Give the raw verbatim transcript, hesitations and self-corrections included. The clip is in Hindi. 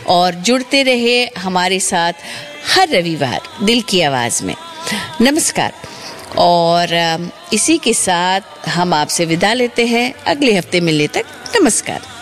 और जुड़ते रहे हमारे साथ हर रविवार दिल की आवाज़ में। नमस्कार। और इसी के साथ हम आपसे विदा लेते हैं, अगले हफ्ते मिलने तक नमस्कार।